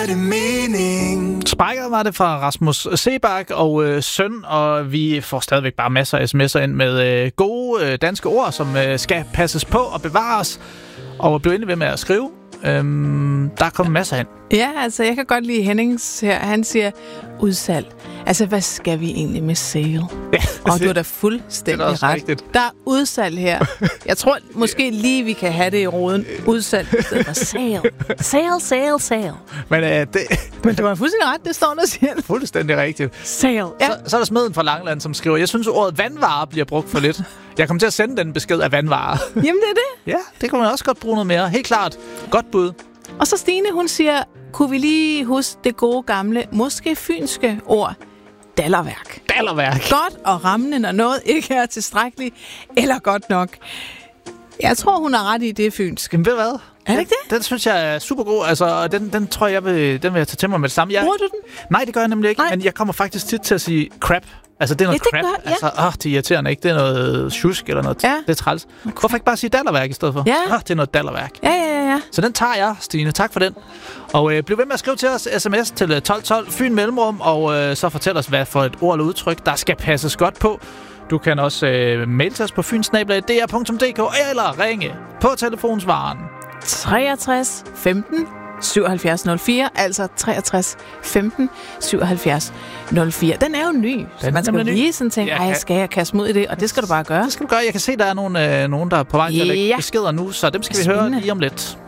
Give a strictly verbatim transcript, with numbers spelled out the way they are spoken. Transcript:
det mening? Sprækker var det fra Rasmus Sebak og øh, søn, og vi får stadigvæk bare masser af sms'er ind med øh, gode øh, danske ord, som øh, skal passes på og bevares, og blive endelig ved med at skrive. Øhm, der er kommet masser ind. Ja, altså jeg kan godt lide Hennings her. Han siger udsalg. Altså, hvad skal vi egentlig med sale? Ja, og du er da fuldstændig er ret. rigtigt. Der er udsalg her. Jeg tror måske lige, vi kan have det i roden. Udsalg i stedet for sale. Sale, sale, sale. Men, øh, det, Men du har fuldstændig ret, det står der siger. fuldstændig rigtigt. Sale, ja. Så, så er der Smeden fra Langeland, som skriver, jeg synes, ordet vandvare bliver brugt for lidt. Jeg kommer til at sende den besked af vandvare. Jamen, det er det. Ja, det kunne man også godt bruge noget mere. Helt klart. Godt bud. Og så Stine, hun siger, kunne vi lige huske det gode gamle, måske fynske ord, dallerværk. Dallerværk. Godt og rammende, når noget ikke er tilstrækkeligt, eller godt nok. Jeg tror, hun har ret i det fynsk. Jamen ved du hvad? Er det ikke det? Den, den synes jeg er super god. Altså, den, den tror jeg, vil, den vil jeg tage til mig med det samme. Jeg, Bruger du den? Nej, det gør jeg nemlig ikke. Nej. Men jeg kommer faktisk tit til at sige crap. Altså, det er noget Ja, det crap. gør- ja. Altså, åh, det er irriterende, ikke? Det er noget sjusk eller noget. Ja. Det er træls. Hvorfor ikke bare sige dallerværk i stedet for? Ja. Åh, det er noget dallerværk. Ja, ja, ja, ja. Så den tager jeg, Stine. Tak for den. Og øh, bliv ved med at skrive til os sms til tolv tolv, Fyn Mellemrum, og øh, så fortæl os, hvad for et ord eller udtryk, der skal passes godt på. Du kan også øh, mail til os på fynsnabel-a punktum d r punktum d k eller ringe på telefonsvaren. treogtres femten syvoghalvfjerds nul fire, altså treogtres femten syvoghalvfjerds nul fire. Den er jo ny, så Den man er skal jo nemlig ny. lige sådan tænke, Ja, ej, ja. skal jeg kaste mod i det? Og det skal du bare gøre. Det skal du gøre. Jeg kan se, der er nogen, øh, nogen der er på vej til at lægge Ja. beskeder nu, så dem skal vi høre Spændende. lige om lidt.